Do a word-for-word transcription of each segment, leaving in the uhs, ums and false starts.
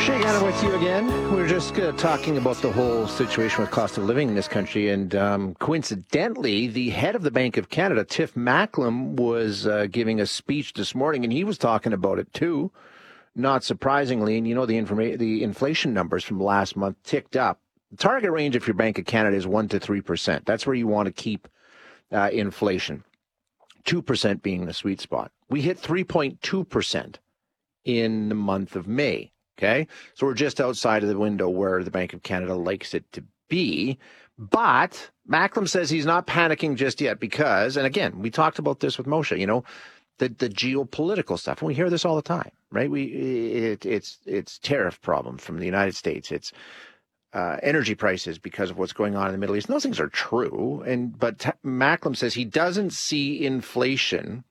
Shay Gannon with you again. We were just uh, talking about the whole situation with cost of living in this country, and um, coincidentally, the head of the Bank of Canada, Tiff Macklem, was uh, giving a speech this morning, and he was talking about it too. Not surprisingly, and you know the informa- the inflation numbers from last month ticked up. The target range of your Bank of Canada is one to three percent. That's where you want to keep uh, inflation. Two percent being the sweet spot. We hit three point two percent in the month of May. Okay, so we're just outside of the window where the Bank of Canada likes it to be. But Macklem says he's not panicking just yet because, and again, we talked about this with Moshe, you know, the, the geopolitical stuff. And we hear this all the time, right? We it, It's it's tariff problems from the United States. It's uh, energy prices because of what's going on in the Middle East. And those things are true. And But T- Macklem says he doesn't see inflation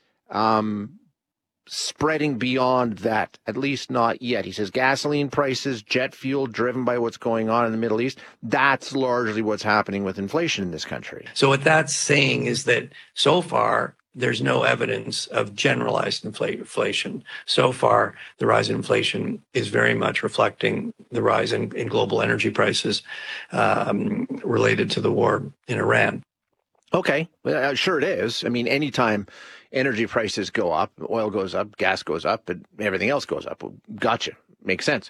um spreading beyond that, at least not yet. He says gasoline prices, jet fuel driven by what's going on in the Middle East, that's largely what's happening with inflation in this country. So what that's saying is that so far, there's no evidence of generalized infl- inflation. So far, the rise in inflation is very much reflecting the rise in, in global energy prices um, related to the war in Iran. Okay, well, sure it is. I mean, anytime energy prices go up, oil goes up, gas goes up, and everything else goes up. Well, gotcha. Makes sense.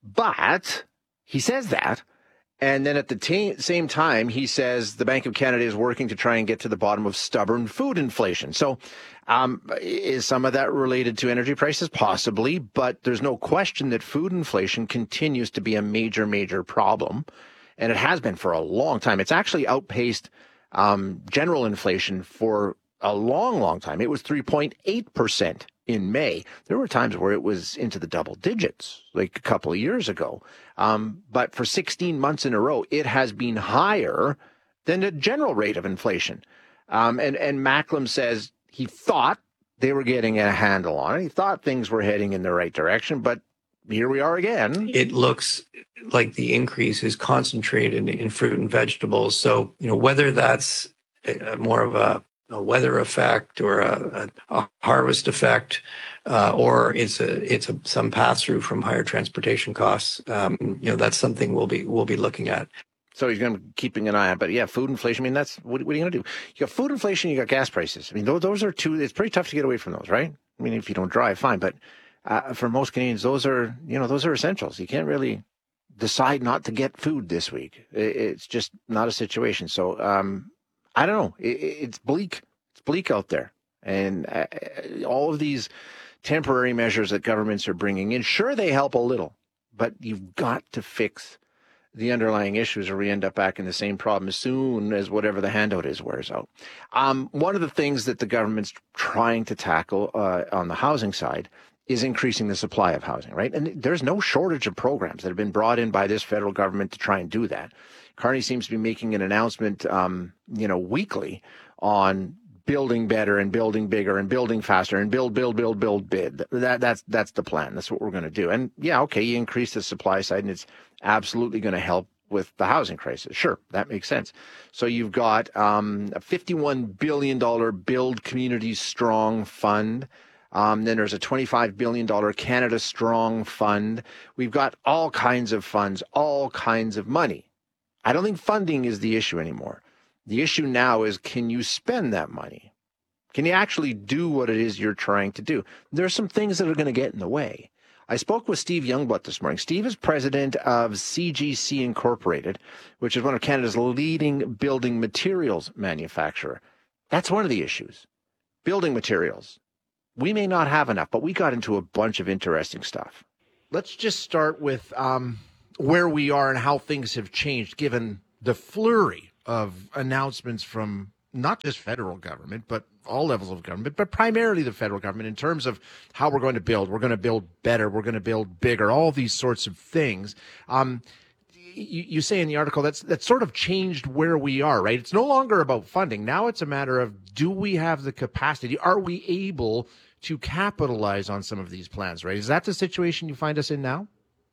But he says that, and then at the t- same time, he says the Bank of Canada is working to try and get to the bottom of stubborn food inflation. So um, is some of that related to energy prices? Possibly, but there's no question that food inflation continues to be a major, major problem, and it has been for a long time. It's actually outpaced um, general inflation for a long, long time. It was three point eight percent in May. There were times where it was into the double digits, like a couple of years ago. Um, but for sixteen months in a row, it has been higher than the general rate of inflation. Um, and, and Macklem says he thought they were getting a handle on it. He thought things were heading in the right direction, but here we are again. It looks like the increase is concentrated in fruit and vegetables. So, you know, whether that's a, more of a, a weather effect or a, a, a harvest effect, uh, or it's a it's a, some pass through from higher transportation costs, um, you know, that's something we'll be we'll be looking at. So he's going to be keeping an eye on. But yeah, food inflation. I mean, that's what, what are you going to do? You got food inflation, you got gas prices. I mean, those, those are two. It's pretty tough to get away from those, right? I mean, if you don't drive, fine, but Uh, for most Canadians, those are, you know, those are essentials. You can't really decide not to get food this week. It's just not a situation. So um, I don't know. It, it's bleak. It's bleak out there. And uh, all of these temporary measures that governments are bringing in, sure, they help a little, but you've got to fix the underlying issues or we end up back in the same problem as soon as whatever the handout is wears out. Um, one of the things that the government's trying to tackle uh, on the housing side is increasing the supply of housing, right? And there's no shortage of programs that have been brought in by this federal government to try and do that. Carney seems to be making an announcement, um, you know, weekly on building better and building bigger and building faster and build, build, build, build, bid. That, that's that's the plan. That's what we're going to do. And yeah, okay, you increase the supply side and it's absolutely going to help with the housing crisis. Sure, that makes sense. So you've got um, a fifty-one billion dollars Build Communities Strong Fund. Um, then there's a twenty-five billion dollars Canada Strong Fund. We've got all kinds of funds, all kinds of money. I don't think funding is the issue anymore. The issue now is, can you spend that money? Can you actually do what it is you're trying to do? There are some things that are going to get in the way. I spoke with Steve Youngblood this morning. Steve is president of C G C Incorporated, which is one of Canada's leading building materials manufacturer. That's one of the issues. Building materials. We may not have enough, but we got into a bunch of interesting stuff. Let's just start with um, where we are and how things have changed, given the flurry of announcements from not just federal government, but all levels of government, but primarily the federal government in terms of how we're going to build. We're going to build better. We're going to build bigger, all these sorts of things. Um, you, you say in the article that's that's sort of changed where we are, right? It's no longer about funding. Now it's a matter of, do we have the capacity? Are we able to capitalize on some of these plans, right? Is that the situation you find us in now?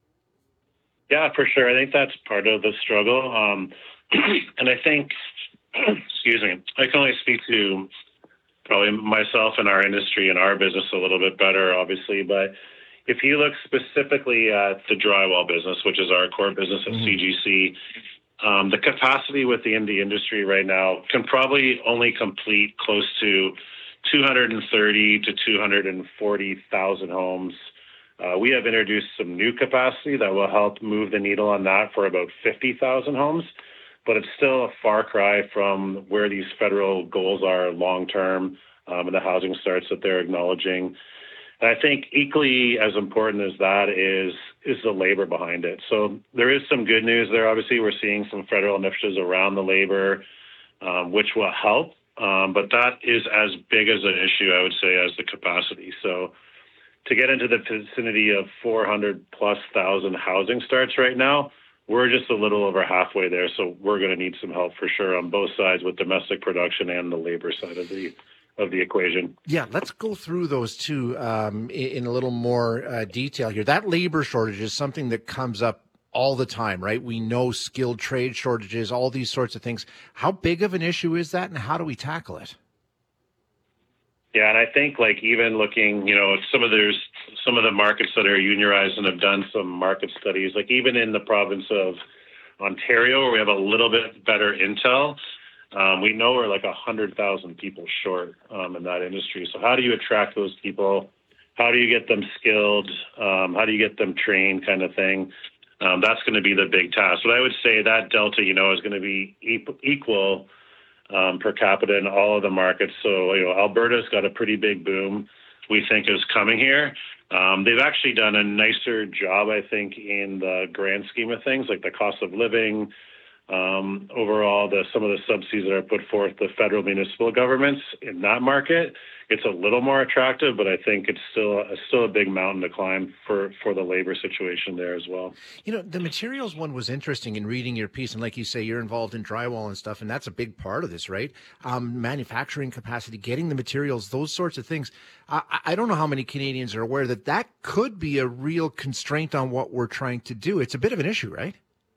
Yeah, for sure. I think that's part of the struggle. Um, and I think, excuse me, I can only speak to probably myself and our industry and our business a little bit better, obviously. But, if you look specifically at the drywall business, which is our core business at mm-hmm. C G C, um, the capacity within the industry right now can probably only complete close to two hundred thirty to two hundred forty thousand homes. Uh, we have introduced some new capacity that will help move the needle on that for about fifty thousand homes, but it's still a far cry from where these federal goals are long-term um, and the housing starts that they're acknowledging. And I think equally as important as that is is the labor behind it. So there is some good news there. Obviously, we're seeing some federal initiatives around the labor, um, which will help. Um, but that is as big as an issue, I would say, as the capacity. So to get into the vicinity of four hundred plus thousand housing starts right now, we're just a little over halfway there. So we're going to need some help for sure on both sides with domestic production and the labor side of the of the equation. Yeah, let's go through those two um, in, in a little more uh, detail here. That labor shortage is something that comes up all the time, right? We know skilled trade shortages, all these sorts of things. How big of an issue is that, and how do we tackle it? Yeah, and I think like even looking, you know, some of there's some of the markets that are unionized and have done some market studies, like even in the province of Ontario, where we have a little bit better intel, um, we know we're like one hundred thousand people short um, in that industry. So how do you attract those people? How do you get them skilled? Um, how do you get them trained kind of thing? Um, that's going to be the big task. But I would say that delta, you know, is going to be equal um, per capita in all of the markets. So, you know, Alberta's got a pretty big boom we think is coming here. Um, they've actually done a nicer job, I think, in the grand scheme of things, like the cost of living, um, overall, the some of the subsidies that are put forth the federal municipal governments in that market. It's a little more attractive, but I think it's still a, still a big mountain to climb for, for the labor situation there as well. You know, the materials one was interesting in reading your piece. And like you say, you're involved in drywall and stuff, and that's a big part of this, right? Um, manufacturing capacity, getting the materials, those sorts of things. I, I don't know how many Canadians are aware that that could be a real constraint on what we're trying to do. It's a bit of an issue, right?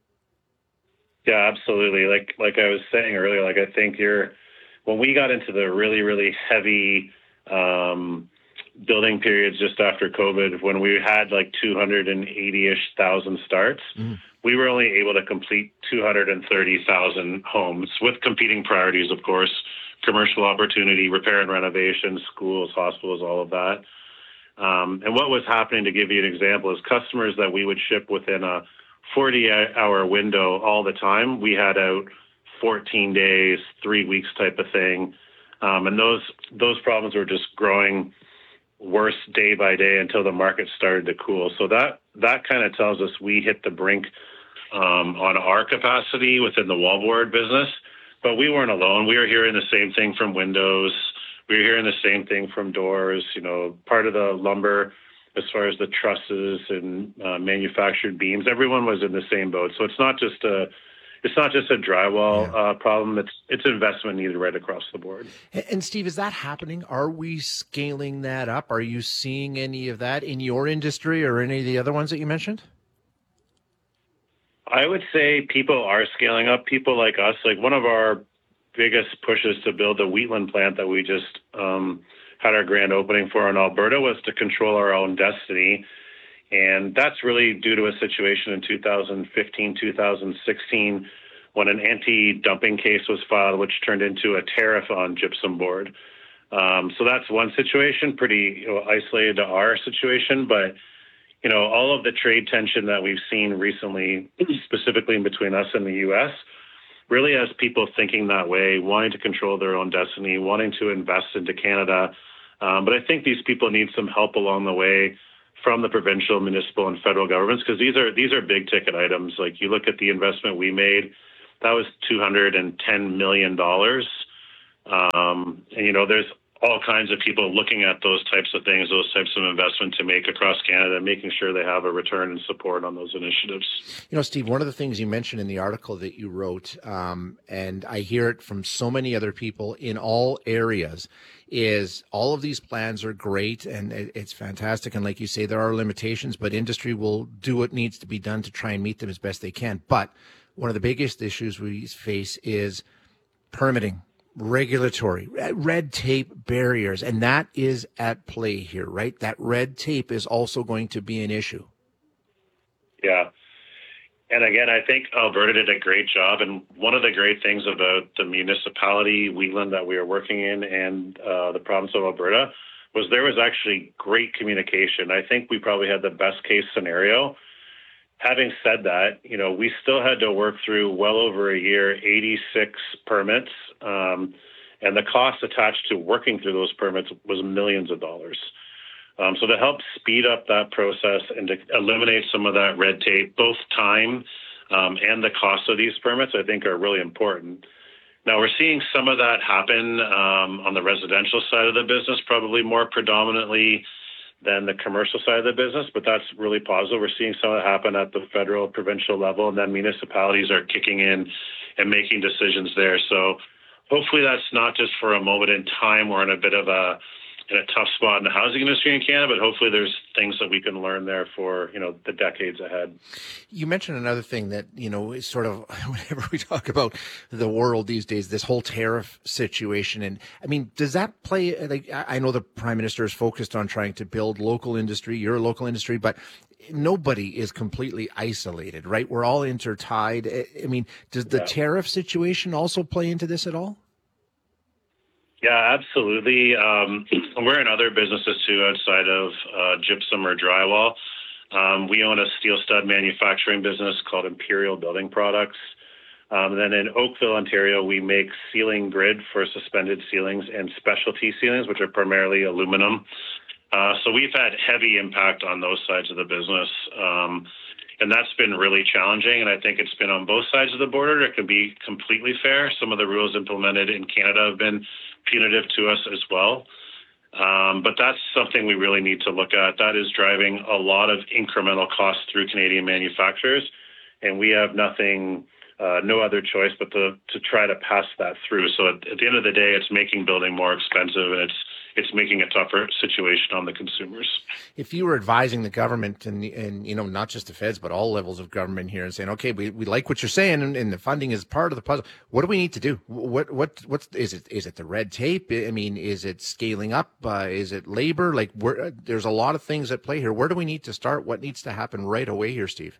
Yeah, absolutely. Like like I was saying earlier, like I think you're when we got into the really, really heavy um, building periods just after COVID, when we had like two hundred eighty-ish thousand starts, mm. we were only able to complete two hundred thirty thousand homes with competing priorities, of course, commercial opportunity, repair and renovation, schools, hospitals, all of that. Um, and what was happening, to give you an example, is customers that we would ship within a forty hour window all the time, we had out fourteen days, three weeks type of thing. Um, and those those problems were just growing worse day by day until the market started to cool. So that that kind of tells us we hit the brink um, on our capacity within the wallboard business. But we weren't alone. We were hearing the same thing from windows. We were hearing the same thing from doors. You know, part of the lumber, as far as the trusses and uh, manufactured beams, everyone was in the same boat. So it's not just a It's not just a drywall yeah. uh, problem. It's it's investment needed right across the board. And Steve, is that happening? Are we scaling that up? Are you seeing any of that in your industry or any of the other ones that you mentioned? I would say people are scaling up. People like us, like one of our biggest pushes to build the Wheatland plant that we just um, had our grand opening for in Alberta was to control our own destiny. And that's really due to a situation in two thousand fifteen, two thousand sixteen, when an anti-dumping case was filed, which turned into a tariff on gypsum board. Um, so that's one situation, pretty you know, isolated to our situation. But, you know, all of the trade tension that we've seen recently, specifically between us and the U S, really has people thinking that way, wanting to control their own destiny, wanting to invest into Canada. Um, but I think these people need some help along the way from the provincial, municipal, and federal governments, because these are these are big ticket items. Like you look at the investment we made, that was two hundred ten million dollars. Um, and, you know, there's all kinds of people looking at those types of things, those types of investment to make across Canada, making sure they have a return and support on those initiatives. You know, Steve, one of the things you mentioned in the article that you wrote, um, and I hear it from so many other people in all areas, is all of these plans are great and it's fantastic. And like you say, there are limitations, but industry will do what needs to be done to try and meet them as best they can. But one of the biggest issues we face is permitting. Regulatory, red tape barriers, and that is at play here, right? That red tape is also going to be an issue. Yeah. And again, I think Alberta did a great job. And one of the great things about the municipality, Wheatland, that we are working in, and uh, the province of Alberta, was there was actually great communication. I think we probably had the best case scenario. Having said that, you know, we still had to work through well over a year, eighty-six permits, um, and the cost attached to working through those permits was millions of dollars. Um, so to help speed up that process and to eliminate some of that red tape, both time um, and the cost of these permits, I think are really important. Now, we're seeing some of that happen um, on the residential side of the business, probably more predominantly than the commercial side of the business, but that's really positive. We're seeing some of that happen at the federal, provincial level, and then municipalities are kicking in and making decisions there. So hopefully that's not just for a moment in time. We're in a bit of a in a tough spot in the housing industry in Canada, but hopefully there's things that we can learn there for, you know, the decades ahead. You mentioned another thing that, you know, is sort of, whenever we talk about the world these days, this whole tariff situation. And I mean, does that play, like, I know the Prime Minister is focused on trying to build local industry, your local industry, but nobody is completely isolated, right? We're all intertied. I mean, does the yeah. tariff situation also play into this at all? Yeah, absolutely. Um, we're in other businesses too outside of uh, gypsum or drywall. Um, we own a steel stud manufacturing business called Imperial Building Products. Um, then in Oakville, Ontario, we make ceiling grid for suspended ceilings and specialty ceilings, which are primarily aluminum. Uh, so we've had heavy impact on those sides of the business. Um, and that's been really challenging. And I think it's been on both sides of the border. It can be completely fair. Some of the rules implemented in Canada have been punitive to us as well. Um, but that's something we really need to look at. That is driving a lot of incremental costs through Canadian manufacturers. And we have nothing, uh, no other choice but to, to try to pass that through. So at, at the end of the day, it's making building more expensive, and it's it's making a tougher situation on the consumers. If you were advising the government and, and you know, not just the feds, but all levels of government here and saying, okay, we, we like what you're saying and, and the funding is part of the puzzle. What do we need to do? What, what, what's, is it, is it the red tape? I mean, is it scaling up? Uh, is it labor? Like where, there's a lot of things at play here. Where do we need to start? What needs to happen right away here, Steve?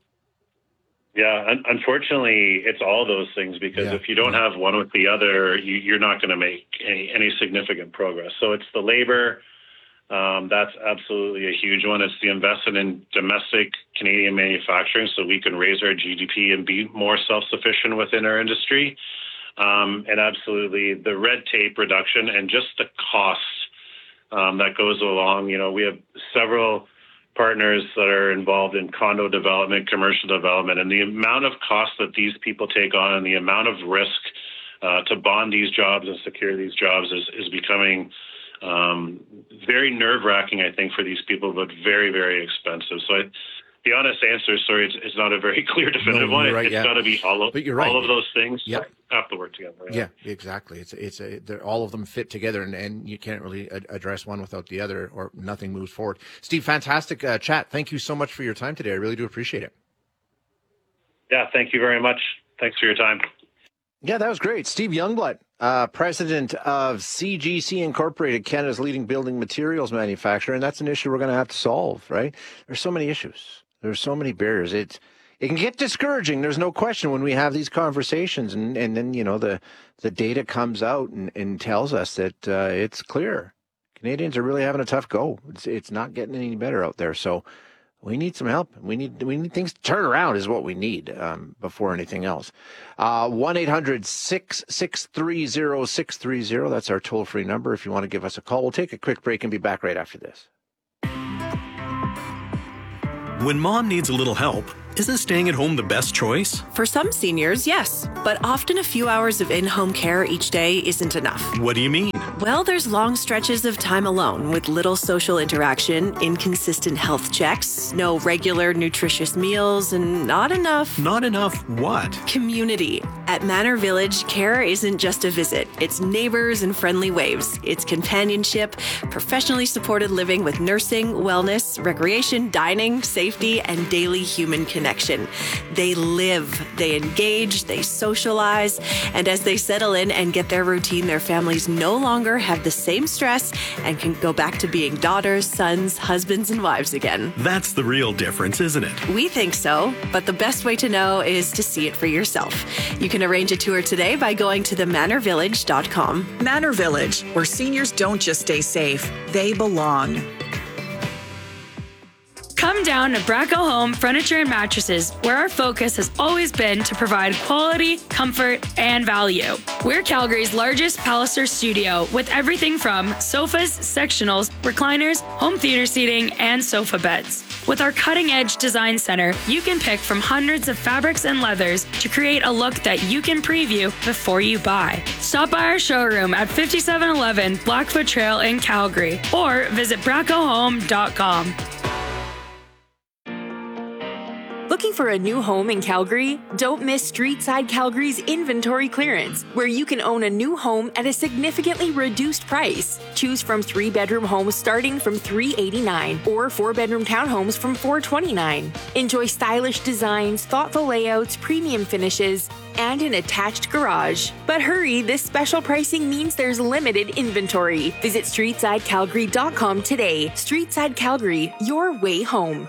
Yeah, un- unfortunately, it's all those things, because yeah. if you don't have one with the other, you, you're not going to make any, any significant progress. So it's the labor. Um, that's absolutely a huge one. It's the investment in domestic Canadian manufacturing so we can raise our G D P and be more self-sufficient within our industry. Um, and absolutely the red tape reduction and just the cost um, that goes along. You know, we have several partners that are involved in condo development, commercial development, and the amount of cost that these people take on and the amount of risk uh, to bond these jobs and secure these jobs is, is becoming um, very nerve-wracking, I think, for these people, but very, very expensive. So I, the honest answer, sorry, it's, it's not a very clear, definitive no, one. Right, it's yeah. got to be all of, but you're right. all of those things yep. have to work together. Yeah, yeah exactly. It's it's a, all of them fit together, and, and you can't really ad- address one without the other, or nothing moves forward. Steve, fantastic uh, chat. Thank you so much for your time today. I really do appreciate it. Yeah, thank you very much. Thanks for your time. Yeah, that was great. Steve Youngblood, uh, president of C G C Incorporated, Canada's leading building materials manufacturer, and that's an issue we're going to have to solve, right? There's so many issues. There's so many barriers. It it can get discouraging. There's no question when we have these conversations, and, and then you know the the data comes out and, and tells us that uh, it's clear Canadians are really having a tough go. It's it's not getting any better out there. So we need some help. We need we need things to turn around is what we need um, before anything else. Uh, one eight hundred six six three zero six three zero. That's our toll free number. If you want to give us a call, we'll take a quick break and be back right after this. When mom needs a little help, isn't staying at home the best choice? For some seniors, yes. But often a few hours of in-home care each day isn't enough. What do you mean? Well, there's long stretches of time alone with little social interaction, inconsistent health checks, no regular nutritious meals, and not enough... Not enough what? Community. At Manor Village, care isn't just a visit. It's neighbors and friendly waves. It's companionship, professionally supported living with nursing, wellness, recreation, dining, safety, and daily human connection. They live, they engage, they socialize, and as they settle in and get their routine, their families no longer have the same stress and can go back to being daughters, sons, husbands, and wives again. That's the real difference, isn't it? We think so, but the best way to know is to see it for yourself. You can arrange a tour today by going to the manor village dot com. Manor Village, where seniors don't just stay safe, they belong. Come down to Bracco Home Furniture and Mattresses, where our focus has always been to provide quality, comfort, and value. We're Calgary's largest Palliser studio with everything from sofas, sectionals, recliners, home theater seating, and sofa beds. With our cutting-edge design center, you can pick from hundreds of fabrics and leathers to create a look that you can preview before you buy. Stop by our showroom at fifty-seven eleven Blackfoot Trail in Calgary or visit bracco home dot com. Looking for a new home in Calgary? Don't miss Streetside Calgary's inventory clearance, where you can own a new home at a significantly reduced price. Choose from three-bedroom homes starting from three hundred eighty-nine dollars or four-bedroom townhomes from four hundred twenty-nine dollars. Enjoy stylish designs, thoughtful layouts, premium finishes, and an attached garage. But hurry, this special pricing means there's limited inventory. Visit streetside calgary dot com today. Streetside Calgary, your way home.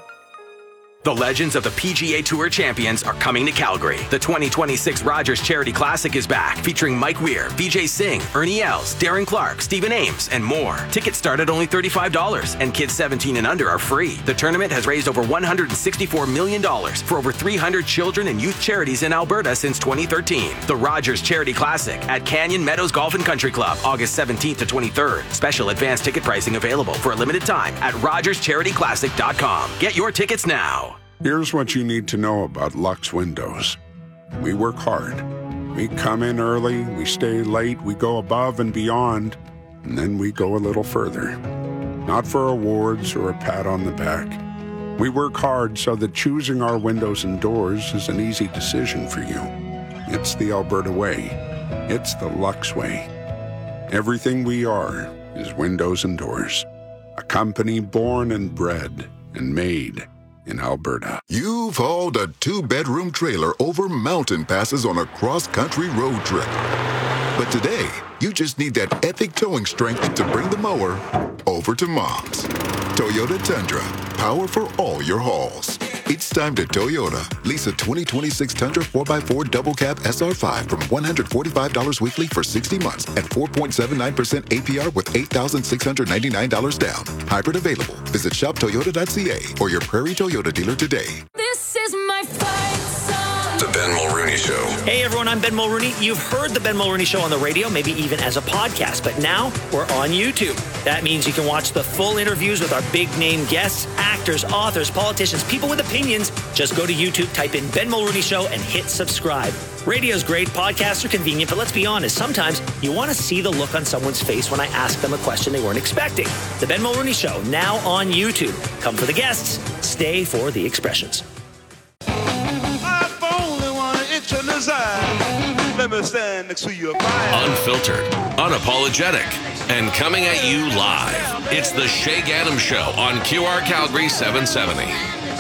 The legends of the P G A Tour champions are coming to Calgary. The twenty twenty-six Rogers Charity Classic is back, featuring Mike Weir, Vijay Singh, Ernie Els, Darren Clark, Stephen Ames, and more. Tickets start at only thirty-five dollars, and kids seventeen and under are free. The tournament has raised over one hundred sixty-four million dollars for over three hundred children and youth charities in Alberta since twenty thirteen. The Rogers Charity Classic at Canyon Meadows Golf and Country Club, August seventeenth to twenty-third. Special advance ticket pricing available for a limited time at rogers charity classic dot com. Get your tickets now. Here's what you need to know about Lux Windows. We work hard. We come in early, we stay late, we go above and beyond, and then we go a little further. Not for awards or a pat on the back. We work hard so that choosing our windows and doors is an easy decision for you. It's the Alberta way. It's the Lux way. Everything we are is windows and doors. A company born and bred and made in Alberta. You've hauled a two-bedroom trailer over mountain passes on a cross-country road trip. But today, you just need that epic towing strength to bring the mower over to Mom's. Toyota Tundra, power for all your hauls. It's time to Toyota. Lease a twenty twenty-six Tundra four by four Double Cab S R five from one hundred forty-five dollars weekly for sixty months at four point seven nine percent A P R with eight thousand six hundred ninety-nine dollars down. Hybrid available. Visit shop toyota dot c a or your Prairie Toyota dealer today. This is my fight song. The Ben Mulrooney Show. Hey everyone, I'm Ben Mulrooney. You've heard the Ben Mulrooney Show on the radio, maybe even as a podcast, but now we're on YouTube. That means you can watch the full interviews with our big name guests, actors, authors, politicians, people with opinions. Just go to YouTube, type in Ben Mulrooney Show, and hit subscribe. Radio's great, podcasts are convenient, but let's be honest, sometimes you want to see the look on someone's face when I ask them a question they weren't expecting. The Ben Mulrooney Show, now on YouTube. Come for the guests, stay for the expressions. Let me stand next to you. Unfiltered, unapologetic, and coming at you live. It's the Shay Gaddam Show on Q R Calgary seven seventy.